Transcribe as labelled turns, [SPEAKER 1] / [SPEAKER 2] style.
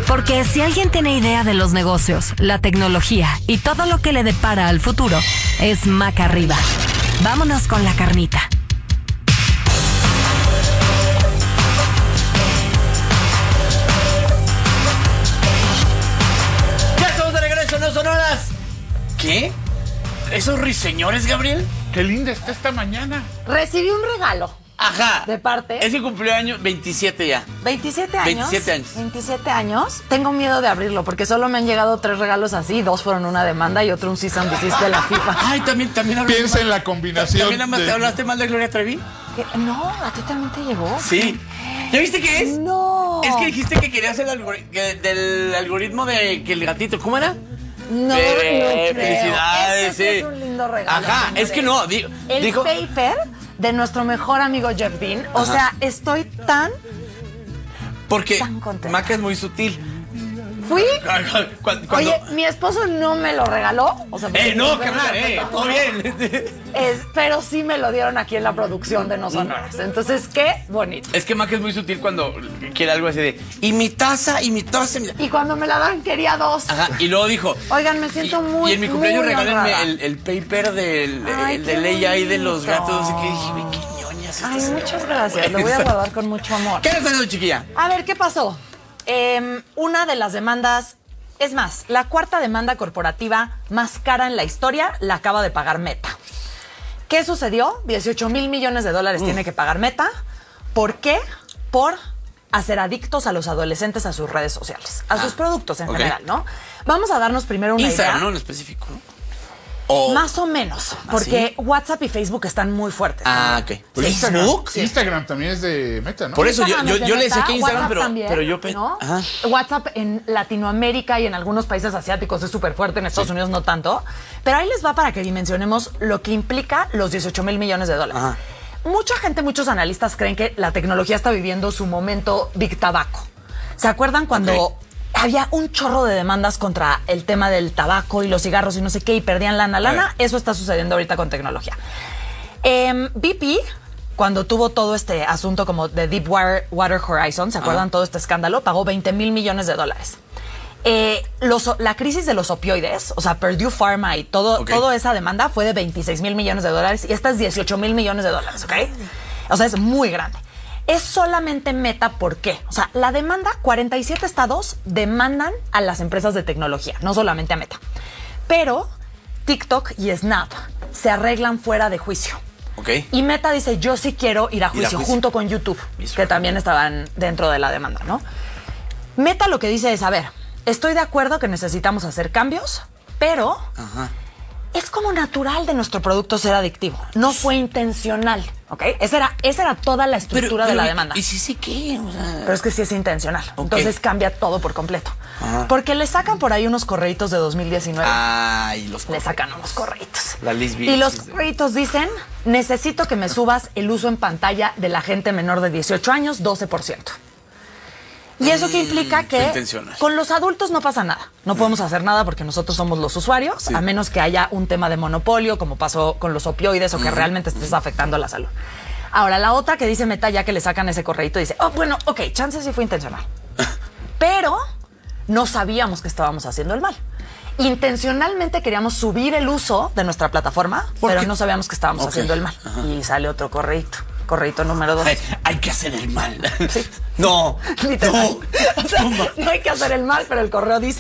[SPEAKER 1] Porque si alguien tiene idea de los negocios, la tecnología y todo lo que le depara al futuro, es Mac Arriba. Vámonos con la carnita.
[SPEAKER 2] ¡Ya estamos de regreso, no son horas! ¿Qué? ¿Esos ruiseñores, Gabriel?
[SPEAKER 3] Qué linda está esta mañana.
[SPEAKER 4] Recibí un regalo.
[SPEAKER 2] Ajá.
[SPEAKER 4] ¿De parte?
[SPEAKER 2] Es que cumplió año 27 ya.
[SPEAKER 4] ¿27 años?
[SPEAKER 2] 27 años.
[SPEAKER 4] 27 años. Tengo miedo de abrirlo porque solo me han llegado 3 regalos así. 2 fueron una demanda y otro un cease and desist de la FIFA.
[SPEAKER 2] Ay, también hablaste
[SPEAKER 3] Piensa
[SPEAKER 2] mal.
[SPEAKER 3] en la combinación.
[SPEAKER 2] ¿También hablaste mal de Gloria Trevi?
[SPEAKER 4] ¿Qué? No, ¿a ti también te llegó?
[SPEAKER 2] Sí. ¿Ya viste qué es?
[SPEAKER 4] No.
[SPEAKER 2] Es que dijiste que querías el del algoritmo de que el gatito, ¿cómo era?
[SPEAKER 4] No,
[SPEAKER 2] Bebé,
[SPEAKER 4] no creo.
[SPEAKER 2] felicidades,
[SPEAKER 4] Este
[SPEAKER 2] sí.
[SPEAKER 4] es un lindo regalo.
[SPEAKER 2] Ajá,
[SPEAKER 4] señores.
[SPEAKER 2] es que no,
[SPEAKER 4] El
[SPEAKER 2] dijo...
[SPEAKER 4] paper de nuestro mejor amigo Jeff Bean. O
[SPEAKER 2] Ajá.
[SPEAKER 4] sea, estoy tan...
[SPEAKER 2] Porque
[SPEAKER 4] tan contenta.
[SPEAKER 2] Maca es muy sutil.
[SPEAKER 4] Fui...
[SPEAKER 2] Cuando...
[SPEAKER 4] Oye, mi esposo no me lo regaló. O sea,
[SPEAKER 2] no, qué mal, todo bien.
[SPEAKER 4] Pero sí me lo dieron aquí en la producción de No Son Horas. Entonces, qué bonito.
[SPEAKER 2] Es que Maca es muy sutil cuando quiere algo así de... Y mi taza.
[SPEAKER 4] Y cuando me la dan, quería 2.
[SPEAKER 2] Ajá, y luego dijo...
[SPEAKER 4] Oigan, me siento muy
[SPEAKER 2] Y en mi cumpleaños
[SPEAKER 4] muy
[SPEAKER 2] regálenme
[SPEAKER 4] honrada.
[SPEAKER 2] el paper
[SPEAKER 4] Ay,
[SPEAKER 2] el
[SPEAKER 4] qué
[SPEAKER 2] de ley ahí de los
[SPEAKER 4] bonito.
[SPEAKER 2] gatos. Y que dije, qué ñoñas
[SPEAKER 4] Ay,
[SPEAKER 2] estas
[SPEAKER 4] muchas
[SPEAKER 2] señoras.
[SPEAKER 4] gracias. Lo voy a guardar con mucho amor.
[SPEAKER 2] ¿Qué le está dando, chiquilla?
[SPEAKER 4] A ver, ¿qué pasó? Una de las demandas, es más, la 4ª demanda corporativa más cara en la historia la acaba de pagar Meta. ¿Qué sucedió? 18,000 millones de dólares tiene que pagar Meta. ¿Por qué? Por hacer adictos a los adolescentes a sus redes sociales, a sus productos en general, ¿no? Vamos a darnos primero una
[SPEAKER 2] Instagram,
[SPEAKER 4] idea.
[SPEAKER 2] ¿no? En específico, ¿no? O...
[SPEAKER 4] Más o menos, porque
[SPEAKER 2] ¿sí?
[SPEAKER 4] WhatsApp y Facebook están muy fuertes.
[SPEAKER 2] Ah, ok.
[SPEAKER 3] Instagram,
[SPEAKER 4] Sí.
[SPEAKER 3] Instagram también es de Meta, ¿no?
[SPEAKER 2] Por eso
[SPEAKER 4] Instagram es de
[SPEAKER 2] yo le
[SPEAKER 4] Meta,
[SPEAKER 2] sé que Instagram,
[SPEAKER 4] WhatsApp también,
[SPEAKER 2] pero yo...
[SPEAKER 4] ¿no?
[SPEAKER 2] Ajá.
[SPEAKER 4] WhatsApp en Latinoamérica y en algunos países asiáticos es súper fuerte, en Estados Unidos no tanto. Pero ahí les va para que dimensionemos lo que implica los 18,000 millones de dólares.
[SPEAKER 2] Ajá.
[SPEAKER 4] Mucha gente, muchos analistas creen que la tecnología está viviendo su momento Big Tabaco. ¿Se acuerdan cuando...
[SPEAKER 2] Ok.
[SPEAKER 4] Había un chorro de demandas contra el tema del tabaco y los cigarros y no sé qué, y perdían lana? Eso está sucediendo ahorita con tecnología. BP, cuando tuvo todo este asunto como de Deepwater Horizon, ¿se acuerdan? Todo este escándalo, pagó 20,000 millones de dólares. La crisis de los opioides, o sea, Purdue Pharma y toda esa demanda fue de 26,000 millones de dólares y esta es 18,000 millones de dólares, ¿ok? O sea, es muy grande. Es solamente Meta, ¿por qué? O sea, la demanda, 47 estados demandan a las empresas de tecnología, no solamente a Meta. Pero TikTok y Snap se arreglan fuera de juicio.
[SPEAKER 2] Ok.
[SPEAKER 4] Y Meta dice, yo sí quiero ir a juicio, junto con YouTube, que también estaban dentro de la demanda, ¿no? Meta lo que dice es, a ver, estoy de acuerdo que necesitamos hacer cambios, pero es como natural de nuestro producto ser adictivo. No fue intencional, ¿ok? Esa era toda la estructura de la demanda.
[SPEAKER 2] ¿Y sí qué? O sea...
[SPEAKER 4] Pero es que sí es intencional.
[SPEAKER 2] Ok.
[SPEAKER 4] Entonces cambia todo por completo. Porque le sacan por ahí unos correitos de 2019.
[SPEAKER 2] Ay, los...
[SPEAKER 4] Le sacan unos correitos.
[SPEAKER 2] La lesbiana.
[SPEAKER 4] Y los correitos dicen, necesito que me subas el uso en pantalla de la gente menor de 18 años, 12%. ¿Y eso qué implica? Que
[SPEAKER 2] intencional.
[SPEAKER 4] con los adultos no pasa nada. No podemos hacer nada porque nosotros somos los usuarios, a menos que haya un tema de monopolio, como pasó con los opioides, o que realmente estés afectando la salud. Ahora, la otra que dice Meta, ya que le sacan ese correíto, dice, bueno, ok, chance sí fue intencional. Pero no sabíamos que estábamos haciendo el mal. Intencionalmente queríamos subir el uso de nuestra plataforma, pero no sabíamos que estábamos haciendo el mal. Y sale otro correíto. Correíto número 2.
[SPEAKER 2] Hay que hacer el mal.
[SPEAKER 4] Sí.
[SPEAKER 2] No.
[SPEAKER 4] Literal.
[SPEAKER 2] No.
[SPEAKER 4] O sea, no hay que hacer el mal, pero el correo dice